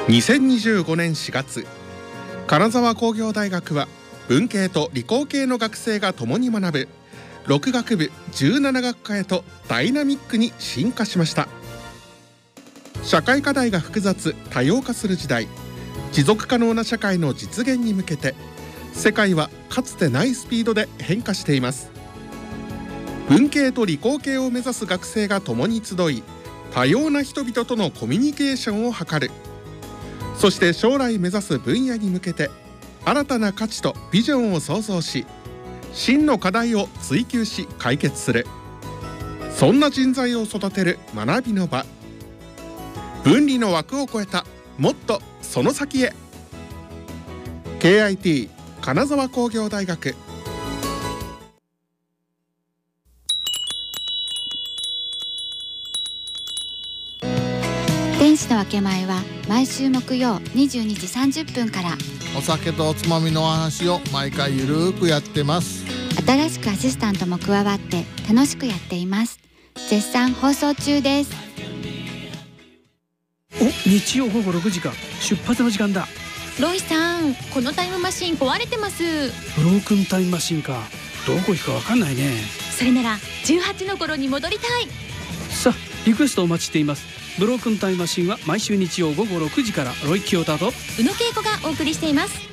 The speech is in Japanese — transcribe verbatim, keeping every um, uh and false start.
にせんにじゅうごねんしがつ、金沢工業大学は文系と理工系の学生が共に学ぶろく学部じゅうなな学科へとダイナミックに進化しました。社会課題が複雑多様化する時代、持続可能な社会の実現に向けて世界はかつてないスピードで変化しています。文系と理工系を目指す学生が共に集い、多様な人々とのコミュニケーションを図る。そして将来目指す分野に向けて新たな価値とビジョンを創造し、真の課題を追求し解決する。そんな人材を育てる学びの場。分離の枠を超えたもっとその先へ。 ケーアイティー 金沢工業大学。 天使の分け前は毎週木曜にじゅうにじさんじゅっぷんから。 お酒とおつまみのお話を毎回ゆるーくやってます。 新しくアシスタントも加わって楽しくやっています。絶賛放送中です。 お、日曜ごごろくじか。出発の時間だ。 ロイさん、このタイムマシン壊れてます。 ブロークンタイムマシンか。どこ行くかわかんないね。 それならじゅうはちの頃に戻りたい。 さあ、リクエストお待ちしています。ブロークンタイムマシンは毎週日曜ごごろくじから。ロイ・キヨタと宇野恵子がお送りしています。